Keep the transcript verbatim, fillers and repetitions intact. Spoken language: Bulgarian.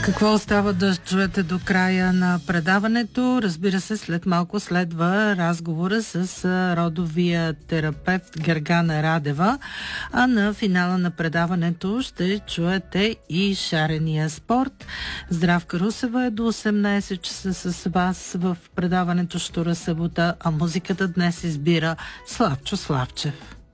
Какво остава да чуете до края на предаването? Разбира се, след малко следва разговора с родовия терапевт Гергана Радева, а на финала на предаването ще чуете и шарения спорт. Здравка Русева е до осемнайсет часа с вас в предаването Щура събота, а музиката днес избира Славчо Славчев.